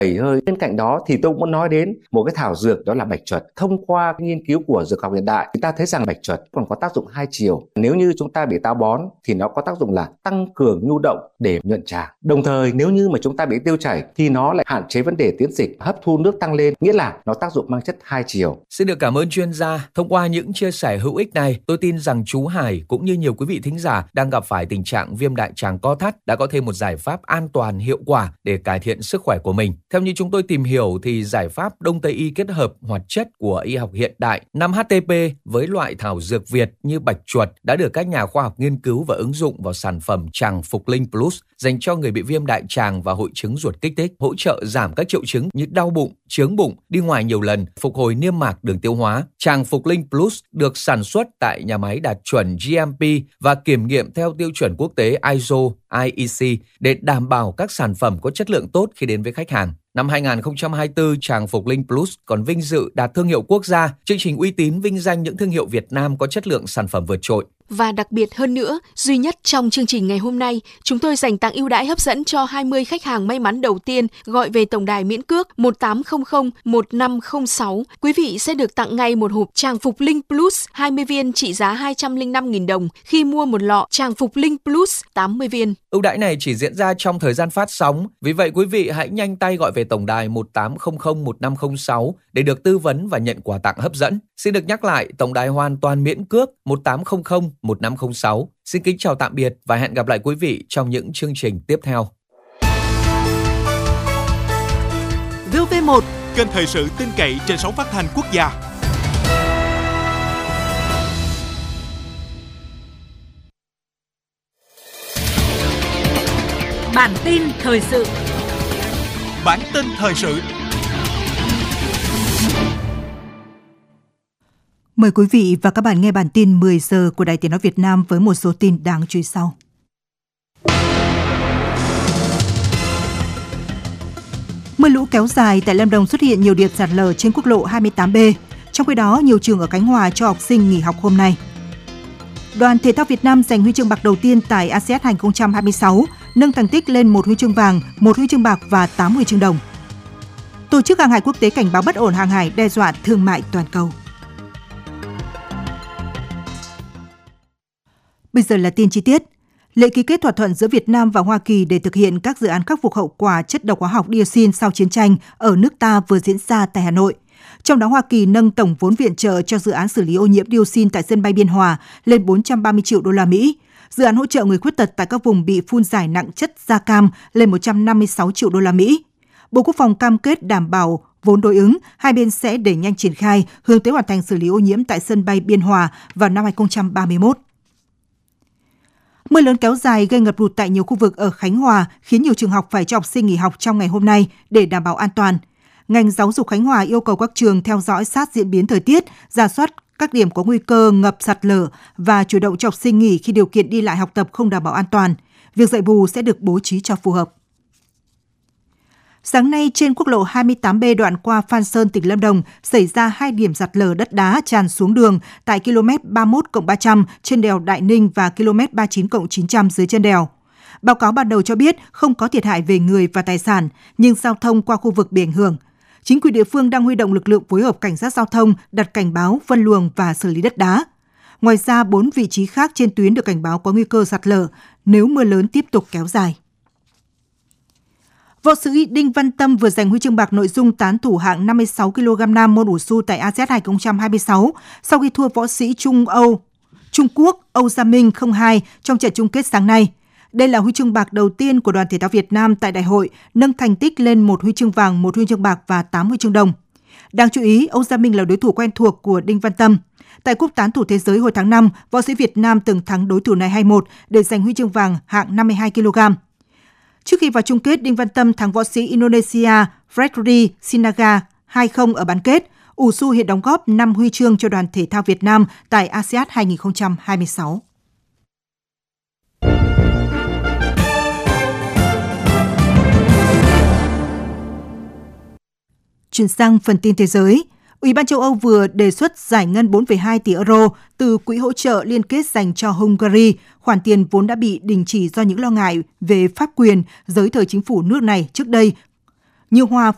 hơi. Bên cạnh đó thì tôi muốn nói đến một cái thảo dược, đó là bạch chuột. Thông qua nghiên cứu của dược học hiện đại, chúng ta thấy rằng bạch chuột còn có tác dụng hai chiều. Nếu như chúng ta bị táo bón thì nó có tác dụng là tăng cường nhu động để nhuận tràng. Đồng thời nếu như mà chúng ta bị tiêu chảy thì nó lại hạn chế vấn đề tiến dịch, hấp thu nước tăng lên, nghĩa là nó tác dụng mang chất hai chiều. Xin được cảm ơn chuyên gia. Thông qua những chia sẻ hữu ích này, tôi tin rằng chú Hải cũng như nhiều quý vị thính giả đang gặp phải tình trạng viêm đại tràng co thắt đã có thêm một giải pháp an toàn hiệu quả để cải thiện sức khỏe của mình. Theo như chúng tôi tìm hiểu thì giải pháp Đông Tây y kết hợp hoạt chất của y học hiện đại 5-HTP với loại thảo dược Việt như bạch chuột đã được các nhà khoa học nghiên cứu và ứng dụng vào sản phẩm Tràng Phục Linh Plus dành cho người bị viêm đại tràng và hội chứng ruột kích thích, hỗ trợ giảm các triệu chứng như đau bụng, chướng bụng, đi ngoài nhiều lần, phục hồi niêm mạc đường tiêu hóa. Tràng Phục Linh Plus được sản xuất tại nhà máy đạt chuẩn GMP và kiểm nghiệm theo tiêu chuẩn quốc tế ISO, IEC để đảm bảo các sản phẩm có chất lượng tốt khi đến với khách hàng. Năm 2024, Tràng Phục Linh Plus còn vinh dự đạt thương hiệu quốc gia, chương trình uy tín vinh danh những thương hiệu Việt Nam có chất lượng sản phẩm vượt trội. Và đặc biệt hơn nữa, duy nhất trong chương trình ngày hôm nay, chúng tôi dành tặng ưu đãi hấp dẫn cho 20 khách hàng may mắn đầu tiên gọi về tổng đài miễn cước 1800 1506. Quý vị sẽ được tặng ngay một hộp Tràng Phục Linh Plus 20 viên trị giá 205.000 đồng khi mua một lọ Tràng Phục Linh Plus 80 viên. Ưu đãi này chỉ diễn ra trong thời gian phát sóng, vì vậy quý vị hãy nhanh tay gọi về tổng đài 1800 1506 để được tư vấn và nhận quà tặng hấp dẫn. Xin được nhắc lại, tổng đài hoàn toàn miễn cước 1800 1506. Xin kính chào tạm biệt và hẹn gặp lại quý vị trong những chương trình tiếp theo. VOV1, kênh thời sự tin cậy trên sóng phát thanh quốc gia. Bản tin thời sự. Bản tin thời sự. Mời quý vị và các bạn nghe bản tin 10 giờ của Đài Tiếng nói Việt Nam với một số tin đáng chú ý sau. Mưa lũ kéo dài tại Lâm Đồng xuất hiện nhiều điểm sạt lở trên quốc lộ 28B. Trong khi đó, nhiều trường ở Khánh Hòa cho học sinh nghỉ học hôm nay. Đoàn thể thao Việt Nam giành huy chương bạc đầu tiên tại ASEAN 2026, nâng thành tích lên 1 huy chương vàng, 1 huy chương bạc và 8 huy chương đồng. Tổ chức Hàng hải Quốc tế cảnh báo bất ổn hàng hải đe dọa thương mại toàn cầu. Bây giờ là tin chi tiết. Lễ ký kết thỏa thuận giữa Việt Nam và Hoa Kỳ để thực hiện các dự án khắc phục hậu quả chất độc hóa học dioxin sau chiến tranh ở nước ta vừa diễn ra tại Hà Nội. Trong đó, Hoa Kỳ nâng tổng vốn viện trợ cho dự án xử lý ô nhiễm dioxin tại sân bay Biên Hòa lên 430 triệu đô la Mỹ. Dự án hỗ trợ người khuyết tật tại các vùng bị phun rải nặng chất da cam lên 156 triệu đô la Mỹ. Bộ Quốc phòng cam kết đảm bảo vốn đối ứng, hai bên sẽ đẩy nhanh triển khai, hướng tới hoàn thành xử lý ô nhiễm tại sân bay Biên Hòa vào năm 2031. Mưa lớn kéo dài gây ngập lụt tại nhiều khu vực ở Khánh Hòa khiến nhiều trường học phải cho học sinh nghỉ học trong ngày hôm nay để đảm bảo an toàn. Ngành giáo dục Khánh Hòa yêu cầu các trường theo dõi sát diễn biến thời tiết, rà soát các điểm có nguy cơ ngập sạt lở và chủ động cho học sinh nghỉ khi điều kiện đi lại học tập không đảm bảo an toàn. Việc dạy bù sẽ được bố trí cho phù hợp. Sáng nay, trên quốc lộ 28B đoạn qua Phan Sơn, tỉnh Lâm Đồng, xảy ra 2 điểm sạt lở đất đá tràn xuống đường tại km 31+300 trên đèo Đại Ninh và km 39+900 dưới chân đèo. Báo cáo ban đầu cho biết không có thiệt hại về người và tài sản, nhưng giao thông qua khu vực bị ảnh hưởng. Chính quyền địa phương đang huy động lực lượng phối hợp cảnh sát giao thông, đặt cảnh báo, phân luồng và xử lý đất đá. Ngoài ra, 4 vị trí khác trên tuyến được cảnh báo có nguy cơ sạt lở nếu mưa lớn tiếp tục kéo dài. Võ sĩ Đinh Văn Tâm vừa giành huy chương bạc nội dung tán thủ hạng 56 kg nam môn ủ xu tại ASEAN 2026 sau khi thua võ sĩ Trung Quốc Âu Gia Minh 0-2 trong trận chung kết sáng nay. Đây là huy chương bạc đầu tiên của đoàn thể thao Việt Nam tại đại hội, nâng thành tích lên 1 huy chương vàng, 1 huy chương bạc và 8 huy chương đồng. Đáng chú ý, Âu Gia Minh là đối thủ quen thuộc của Đinh Văn Tâm. Tại Cúp tán thủ thế giới hồi tháng 5, võ sĩ Việt Nam từng thắng đối thủ này 2-1 để giành huy chương vàng hạng 52 kg. Trước khi vào chung kết, Đinh Văn Tâm thắng võ sĩ Indonesia Fredri Sinaga 2-0 ở bán kết. Ủ xu hiện đóng góp 5 huy chương cho đoàn thể thao Việt Nam tại ASEAN 2026. Chuyển sang phần tin thế giới. Ủy ban châu Âu vừa đề xuất giải ngân 4,2 tỷ euro từ quỹ hỗ trợ liên kết dành cho Hungary, khoản tiền vốn đã bị đình chỉ do những lo ngại về pháp quyền dưới thời chính phủ nước này trước đây, như Hoa